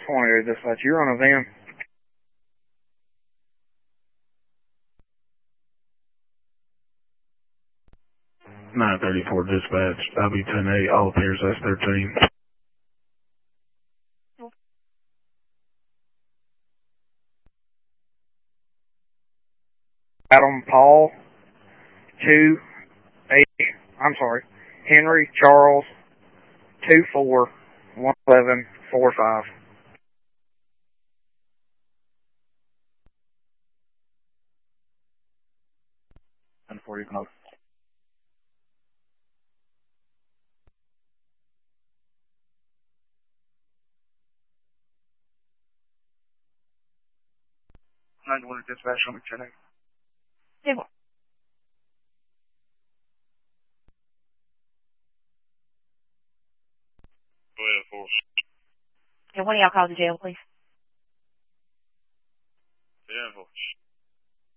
28 dispatch. You're on a van. 934 dispatch, W10A, all appears S13. Adam Paul, Henry Charles, 241145. And 40 call. Dispatch on McKinnon. Table. Go ahead, force. Okay, one of y'all call the jail, please. Yeah, force.